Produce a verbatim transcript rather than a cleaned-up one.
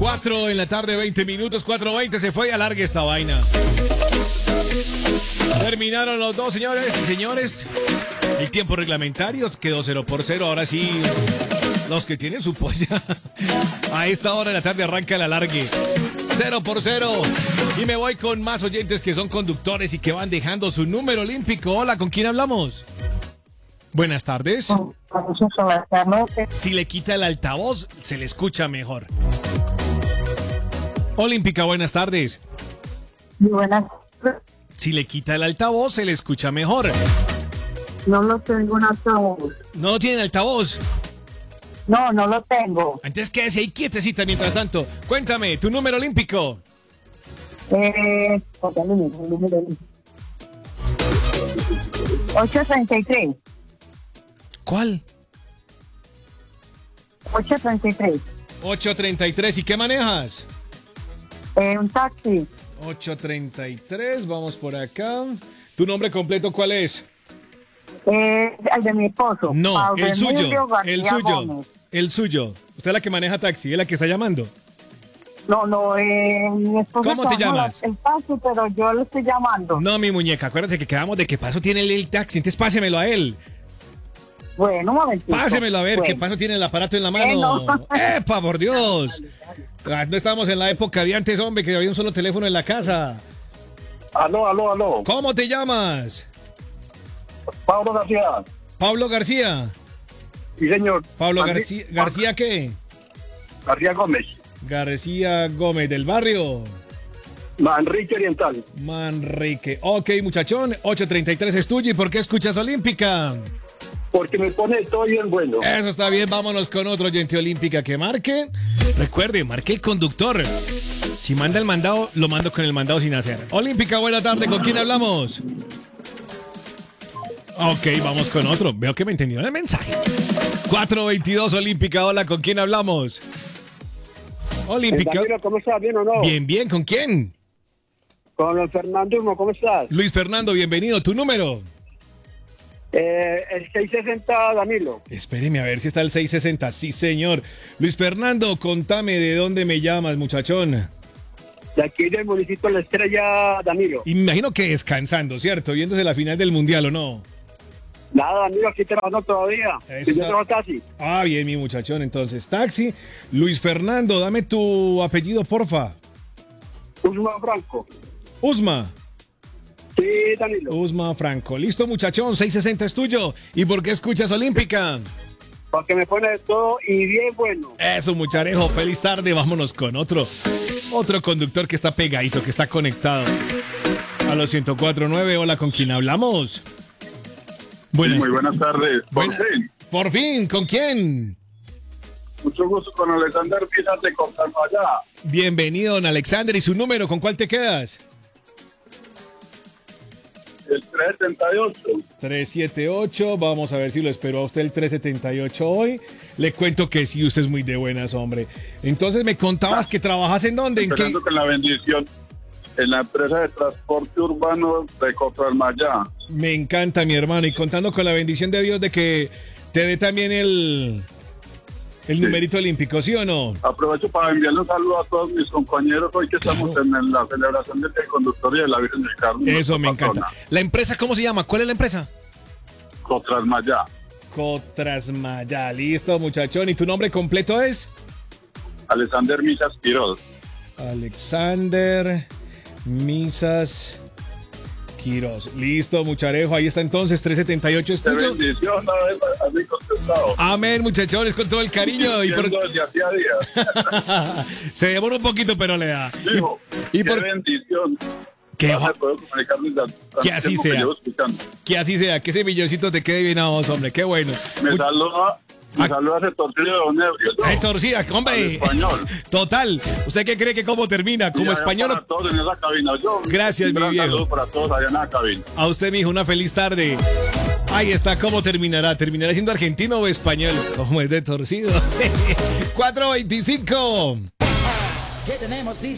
cuatro en la tarde, veinte minutos, cuatro veinte, se fue y alargue esta vaina. Terminaron los dos, señores y señores. El tiempo reglamentario quedó cero por cero. Ahora sí, los que tienen su polla. A esta hora de la tarde arranca el alargue. cero por cero. Y me voy con más oyentes que son conductores y que van dejando su número olímpico. Hola, ¿con quién hablamos? Buenas tardes. Si le quita el altavoz, se le escucha mejor. Olímpica, buenas tardes. Muy buenas. Si le quita el altavoz, se le escucha mejor. No lo tengo en altavoz. ¿No lo tiene en altavoz? No, no lo tengo. Entonces quédese ahí quietecita mientras tanto. Cuéntame, tu número olímpico. Eh, ocho treinta y tres. ¿Cuál? ocho treinta y tres. ocho treinta y tres. ¿Y qué manejas? Eh, un taxi. ocho treinta y tres, vamos por acá. ¿Tu nombre completo cuál es? Eh, el de mi esposo. No, Pablo el suyo, Emilio García el suyo, Gómez. el suyo. Usted es la que maneja taxi, es la que está llamando. No, no, eh, mi esposo. ¿Cómo te llamas? El taxi, pero yo lo estoy llamando. No, mi muñeca, acuérdate que quedamos de que paso tiene el, el taxi, entonces pásemelo a él. Bueno, un momentito. Pásemelo a ver, bueno. qué paso tiene el aparato en la mano. Bueno. ¡Epa, por Dios! No estamos en la época de antes, hombre, que había un solo teléfono en la casa. Aló, aló, aló. ¿Cómo te llamas? Pablo García. Pablo García. Sí, señor. Pablo Manri- García, ¿García qué? García Gómez. García Gómez, del barrio Manrique Oriental. Manrique. Ok, muchachón, ocho treinta y tres es tuyo. ¿Y por qué escuchas Olímpica? Porque me pone todo bien bueno. Eso está bien, vámonos con otro oyente Olímpica que marque. Recuerde, marque el conductor. Si manda el mandado, lo mando con el mandado sin hacer. Olímpica, buena tarde, ¿con quién hablamos? Ok, vamos con otro. Veo que me entendieron el mensaje. cuatro veintidós Olímpica, hola, ¿con quién hablamos? Olímpica. Danilo, ¿cómo estás? ¿Bien o no? Bien, bien, ¿con quién? Con el Fernando, ¿cómo estás? Luis Fernando, bienvenido. ¿Tu número? Eh, el seiscientos sesenta, Danilo. Espéreme a ver si está el seiscientos sesenta. Sí, señor. Luis Fernando, contame de dónde me llamas, muchachón. De aquí del municipio La Estrella, Danilo. Y me imagino que descansando, ¿cierto? Viéndose la final del Mundial, ¿o no? Nada, Danilo, aquí trabajando todavía. Eso Y yo está- trabajo taxi. Ah, bien, mi muchachón. Entonces, taxi. Luis Fernando, dame tu apellido, porfa. Usman Franco. Usma. Sí, Danilo. Usma Franco. Listo, muchachón. seiscientos sesenta es tuyo. ¿Y por qué escuchas Olímpica? Porque me pone de todo y bien bueno. Eso, mucharejo. Feliz tarde. Vámonos con otro. Otro conductor que está pegadito, que está conectado a los ciento cuatro punto nueve. Hola, ¿con quién hablamos? Buenas. Muy buenas tardes. Por Buena- fin. Por fin, ¿con quién? Mucho gusto con Alexander Pizas de Costanallá. Bienvenido, don Alexander. ¿Y su número? ¿Con cuál te quedas? El trescientos setenta y ocho. trescientos setenta y ocho. Vamos a ver si lo esperó a usted el trescientos setenta y ocho hoy. Le cuento que sí, usted es muy de buenas, hombre. Entonces me contabas que trabajas en dónde, en qué. Empezando con la bendición en la empresa de transporte urbano de Costanallá. Me encanta, mi hermano. Y contando con la bendición de Dios de que te dé también el, el Sí. numerito olímpico, ¿sí o no? Aprovecho para enviarle un saludo a todos mis compañeros hoy que Claro. estamos en la celebración del Día del Conductor y de la Virgen del Carmen. Eso me nuestra encanta. patrona. ¿La empresa cómo se llama? ¿Cuál es la empresa? Costanallá. Cotrasmaya. Listo, muchachón. ¿Y tu nombre completo es? Alexander Misas Quiroz. Alexander Misas Quiroz. Listo, mucharejo. Ahí está entonces. trescientos setenta y ocho es De tuyo. bendición, una vez así contestado. Amén, muchachones, con todo el cariño. Y por... Yendo desde hacía días. Se demora un poquito, pero le da. Dijo, Y qué por- bendición. Que, No se puede comunicar desde tanto Que así tiempo sea. llevo escuchando. que así sea, que ese milloncito te quede bien a vos, hombre. Qué bueno. Me Mu- saluda, me Ah. saluda ese torcido de Don Ebrio. ¿no? Ay, torcida, Al hombre. español. Total. ¿Usted qué cree que cómo termina? Como Y allá español. Para todos en esa cabina. Yo, Gracias, un mi gran viejo. saludo para todos allá en la cabina. A usted, mijo, una feliz tarde. Ahí está, ¿cómo terminará? ¿Terminará siendo argentino o español? Como es de torcido. cuatro veinticinco. ¿Qué tenemos,